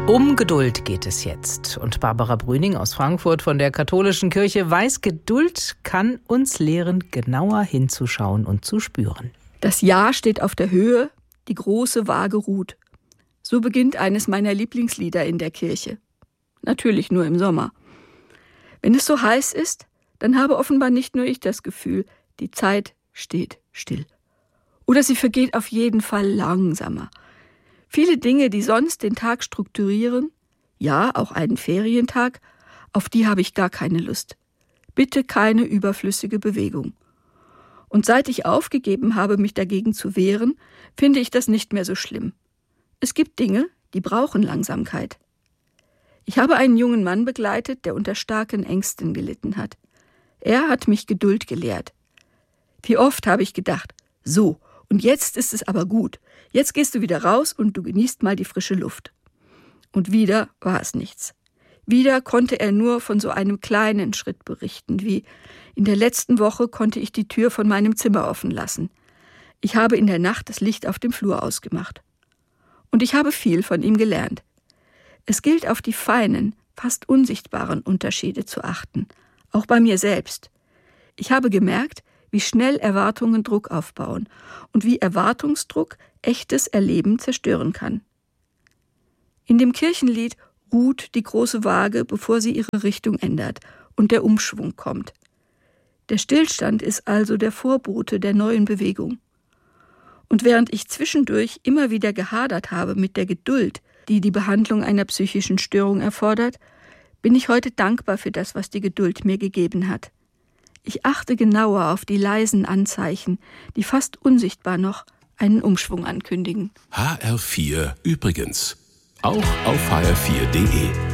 Um Geduld geht es jetzt. Und Barbara Brüning aus Frankfurt von der Katholischen Kirche weiß, Geduld kann uns lehren, genauer hinzuschauen und zu spüren. Das Jahr steht auf der Höhe, die große Waage ruht. So beginnt eines meiner Lieblingslieder in der Kirche. Natürlich nur im Sommer. Wenn es so heiß ist, dann habe offenbar nicht nur ich das Gefühl, die Zeit steht still. Oder sie vergeht auf jeden Fall langsamer. Viele Dinge, die sonst den Tag strukturieren, ja, auch einen Ferientag, auf die habe ich gar keine Lust. Bitte keine überflüssige Bewegung. Und seit ich aufgegeben habe, mich dagegen zu wehren, finde ich das nicht mehr so schlimm. Es gibt Dinge, die brauchen Langsamkeit. Ich habe einen jungen Mann begleitet, der unter starken Ängsten gelitten hat. Er hat mich Geduld gelehrt. Wie oft habe ich gedacht, so, und jetzt ist es aber gut. Jetzt gehst du wieder raus und du genießt mal die frische Luft. Und wieder war es nichts. Wieder konnte er nur von so einem kleinen Schritt berichten, wie: In der letzten Woche konnte ich die Tür von meinem Zimmer offen lassen. Ich habe in der Nacht das Licht auf dem Flur ausgemacht. Und ich habe viel von ihm gelernt. Es gilt, auf die feinen, fast unsichtbaren Unterschiede zu achten, auch bei mir selbst. Ich habe gemerkt, wie schnell Erwartungen Druck aufbauen und wie Erwartungsdruck echtes Erleben zerstören kann. In dem Kirchenlied ruht die große Waage, bevor sie ihre Richtung ändert und der Umschwung kommt. Der Stillstand ist also der Vorbote der neuen Bewegung. Und während ich zwischendurch immer wieder gehadert habe mit der Geduld, die die Behandlung einer psychischen Störung erfordert, bin ich heute dankbar für das, was die Geduld mir gegeben hat. Ich achte genauer auf die leisen Anzeichen, die fast unsichtbar noch einen Umschwung ankündigen. HR4 übrigens. Auch auf hr4.de.